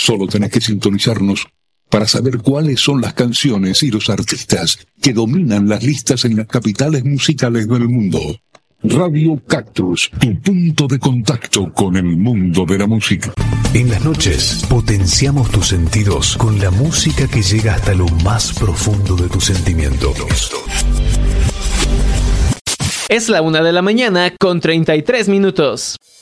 Solo tenés que sintonizarnos para saber cuáles son las canciones y los artistas que dominan las listas en las capitales musicales del mundo. Radio Cactus, tu punto de contacto con el mundo de la música. En las noches potenciamos tus sentidos con la música que llega hasta lo más profundo de tus sentimientos. Es la 1:33 a.m.